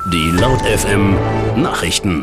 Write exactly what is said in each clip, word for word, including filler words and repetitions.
Die Laut F M Nachrichten.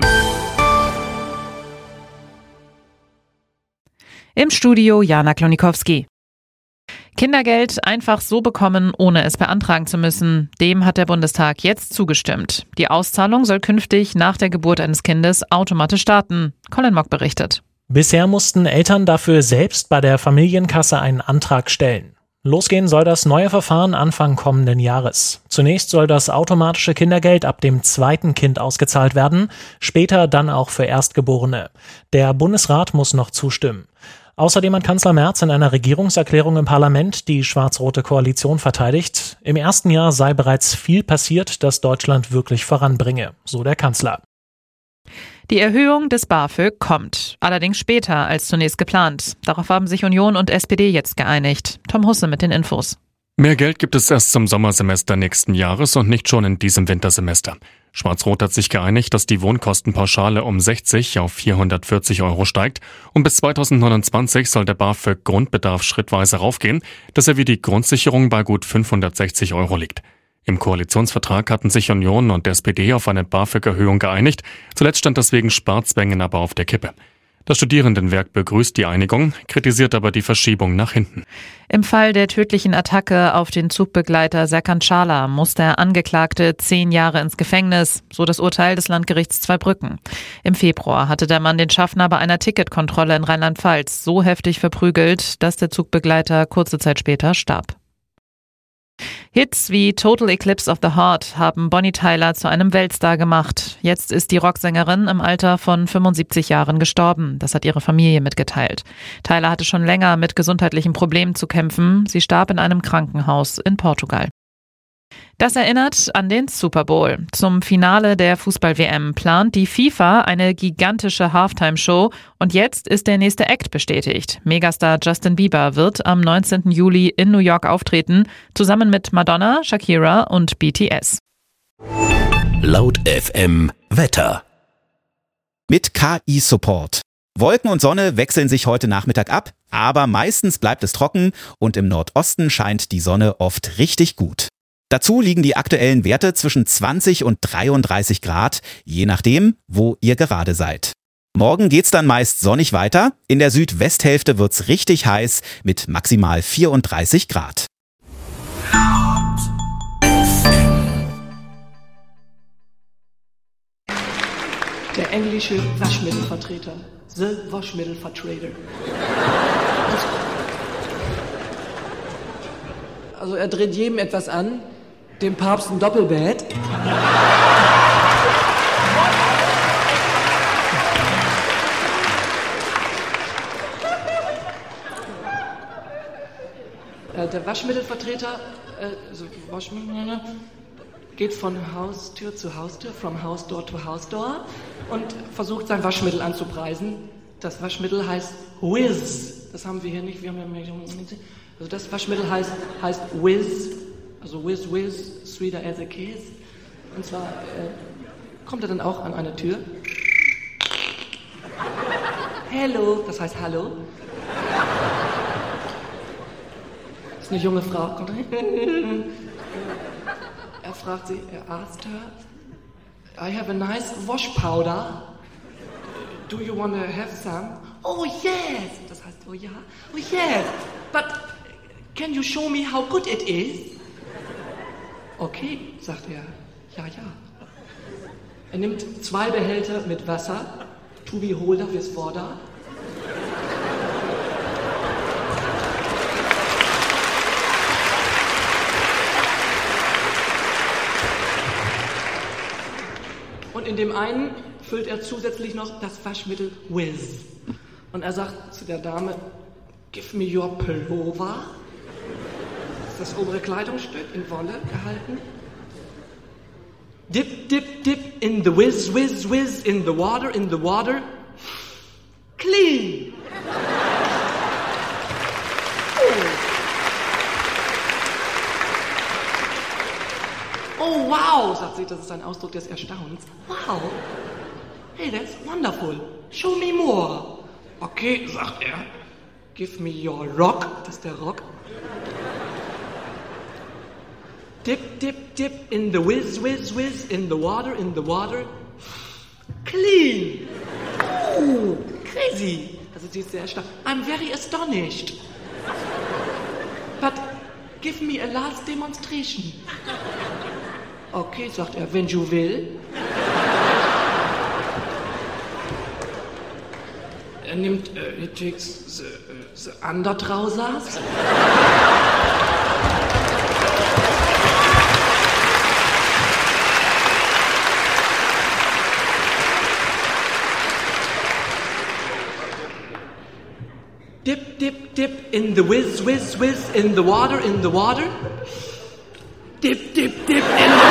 Im Studio Jana Klonikowski. Kindergeld einfach so bekommen, ohne es beantragen zu müssen. Dem hat der Bundestag jetzt zugestimmt. Die Auszahlung soll künftig nach der Geburt eines Kindes automatisch starten. Colin Mock berichtet. Bisher mussten Eltern dafür selbst bei der Familienkasse einen Antrag stellen. Losgehen soll das neue Verfahren Anfang kommenden Jahres. Zunächst soll das automatische Kindergeld ab dem zweiten Kind ausgezahlt werden, später dann auch für Erstgeborene. Der Bundesrat muss noch zustimmen. Außerdem hat Kanzler Merz in einer Regierungserklärung im Parlament die schwarz-rote Koalition verteidigt. Im ersten Jahr sei bereits viel passiert, das Deutschland wirklich voranbringe, so der Kanzler. Die Erhöhung des BAföG kommt, allerdings später als zunächst geplant. Darauf haben sich Union und S P D jetzt geeinigt. Tom Husse mit den Infos. Mehr Geld gibt es erst zum Sommersemester nächsten Jahres und nicht schon in diesem Wintersemester. Schwarz-Rot hat sich geeinigt, dass die Wohnkostenpauschale um sechzig auf vierhundertvierzig Euro steigt und bis zweitausendneunundzwanzig soll der BAföG-Grundbedarf schrittweise raufgehen, dass er wie die Grundsicherung bei gut fünfhundertsechzig Euro liegt. Im Koalitionsvertrag hatten sich Union und S P D auf eine BAföG-Erhöhung geeinigt. Zuletzt stand das wegen Sparzwängen aber auf der Kippe. Das Studierendenwerk begrüßt die Einigung, kritisiert aber die Verschiebung nach hinten. Im Fall der tödlichen Attacke auf den Zugbegleiter Serkan Çağlar muss der Angeklagte zehn Jahre ins Gefängnis, so das Urteil des Landgerichts Zweibrücken. Im Februar hatte der Mann den Schaffner bei einer Ticketkontrolle in Rheinland-Pfalz so heftig verprügelt, dass der Zugbegleiter kurze Zeit später starb. Hits wie Total Eclipse of the Heart haben Bonnie Tyler zu einem Weltstar gemacht. Jetzt ist die Rocksängerin im Alter von fünfundsiebzig Jahren gestorben. Das hat ihre Familie mitgeteilt. Tyler hatte schon länger mit gesundheitlichen Problemen zu kämpfen. Sie starb in einem Krankenhaus in Portugal. Das erinnert an den Super Bowl. Zum Finale der Fußball-W M plant die FIFA eine gigantische Halftime-Show und jetzt ist der nächste Act bestätigt. Megastar Justin Bieber wird am neunzehnten Juli in New York auftreten, zusammen mit Madonna, Shakira und B T S. Laut F M Wetter. Mit K I-Support. Wolken und Sonne wechseln sich heute Nachmittag ab, aber meistens bleibt es trocken und im Nordosten scheint die Sonne oft richtig gut. Dazu liegen die aktuellen Werte zwischen zwanzig und dreiunddreißig Grad, je nachdem, wo ihr gerade seid. Morgen geht's dann meist sonnig weiter. In der Südwesthälfte wird's richtig heiß mit maximal vierunddreißig Grad. Der englische Waschmittelvertreter. The Waschmittelvertreter. Also er dreht jedem etwas an, dem Papst ein Doppelbett. äh, der Waschmittelvertreter äh, also Waschmittel, geht von Haustür zu Haustür, from house door to house door und versucht sein Waschmittel anzupreisen. Das Waschmittel heißt Whiz. Das haben wir hier nicht. Wir haben ja Also das Waschmittel heißt, heißt Whiz, also Whiz, Whiz, sweeter as a kiss. Und zwar äh, kommt er dann auch an eine Tür. Hello, das heißt Hallo. Das ist eine junge Frau. Kommt er fragt sie, er asked her, I have a nice wash powder. Do you want to have some? Oh yes! Das heißt, oh ja, oh yes! But can you show me how good it is? Okay, sagt er. Ja, ja. Er nimmt zwei Behälter mit Wasser, tu wie Holder fürs Vorder. Und in dem einen füllt er zusätzlich noch das Waschmittel Whiz. Und er sagt zu der Dame, give me your pullover. Das ist das obere Kleidungsstück in Wolle gehalten. Dip, dip, dip in the whiz, whiz, whiz, in the water, in the water. Clean. Oh wow, sagt sie, das ist ein Ausdruck des Erstaunens. Wow. Hey, that's wonderful. Show me more. Okay, sagt er. Give me your rock. Das ist der Rock. Dip, dip, dip in the whiz, whiz, whiz, in the water, in the water. Clean. Oh, crazy. Also sie ist sehr stark. I'm very astonished. But give me a last demonstration. Okay, sagt er, wenn du will. Er nimmt, uh, he takes the, uh, the undertrousers. Dip, dip, dip in the whiz, whiz, whiz, in the water, in the water. Dip, dip, dip in the